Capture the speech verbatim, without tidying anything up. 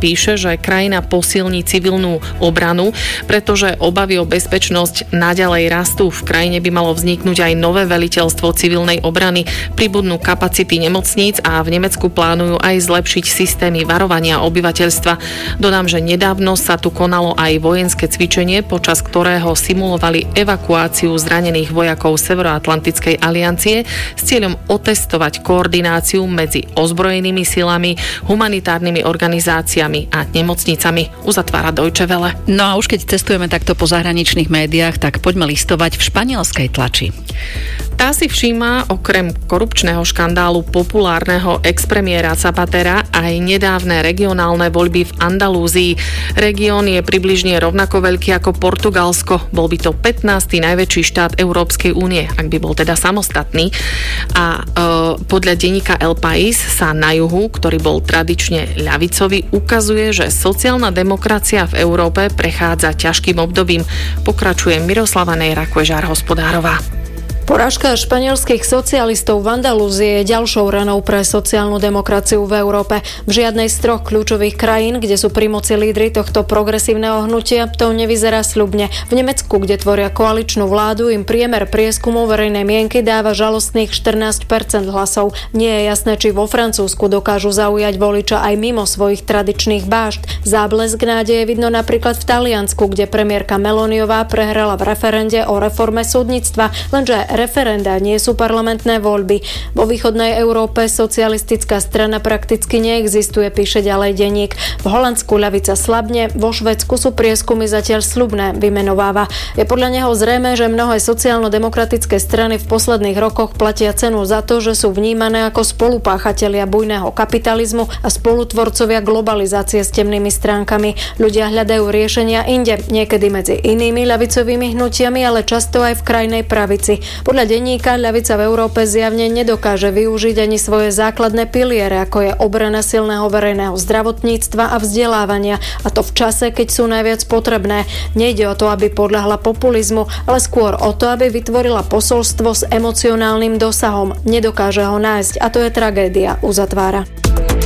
píše, že krajina posilní civilnú obranu, pretože obavy o bezpečnosť naďalej rastú. V krajine by malo vzniknúť aj nové veliteľstvo civilnej obrany, pribudnú kapacity nemocníc a v Nemecku plánujú aj zlepšiť systémy varovania obyvateľstva. Dodám, že nedávno sa tu konalo aj vojenské cvičenie, počas ktorého simulovali evakuáciu zranených vojakov Severoatlantickej aliancie s cieľom otestovať koordináciu medzi ozbrojenými silami, humanitárnymi organizáciami a nemocnicami, uzatvára Deutsche Welle. No a už keď cestujeme takto po zahraničných médiách, tak poďme listovať v španielskej tlači. Tá si všíma okrem korupčného škandálu populárneho expremiéra Zapatera aj nedávne regionálne voľby v Andalúzii. Región je približne rovnako veľký ako Portugalsko. Bol by to pätnásty najväčší štát Európskej únie, ak by bol teda samostatný. A e, podľa denníka El País sa na juhu, ktorý bol tradične ľavicový, ukazuje, že sociálna demokracia v Európe prechádza ťažkým obdobím. Pokračuje Miroslava Nejra-Kvežár Hospodárová. Porážka španielských socialistov v Andalúzii je ďalšou ranou pre sociálnu demokraciu v Európe. V žiadnej z troch kľúčových krajín, kde sú pri moci lídri tohto progresívneho hnutia, to nevyzerá sľubne. V Nemecku, kde tvoria koaličnú vládu, im priemer prieskumu verejnej mienky dáva žalostných štrnásť percent hlasov. Nie je jasné, či vo Francúzsku dokážu zaujať voliča aj mimo svojich tradičných bášt. Záblesk nádeje vidno napríklad v Taliansku, kde premiérka Meloniová prehrala v referende o reforme súdnictva, lenže referenda nie sú parlamentné voľby. Vo východnej Európe socialistická strana prakticky neexistuje, píše ďalej denník. V Holandsku ľavica slabne, vo Švédsku sú prieskumy zatiaľ sľubné, vymenováva. Je podľa neho zrejmé, že mnohé sociálno-demokratické strany v posledných rokoch platia cenu za to, že sú vnímané ako spolupáchatelia bujného kapitalizmu a spolutvorcovia globalizácie s temnými stránkami. Ľudia hľadajú riešenia inde, niekedy medzi inými ľavicovými hnutiami, ale často aj v krajnej pravici. Podľa denníka ľavica v Európe zjavne nedokáže využiť ani svoje základné piliere, ako je obrana silného verejného zdravotníctva a vzdelávania, a to v čase, keď sú najviac potrebné. Nejde o to, aby podľahla populizmu, ale skôr o to, aby vytvorila posolstvo s emocionálnym dosahom. Nedokáže ho nájsť a to je tragédia, uzatvára.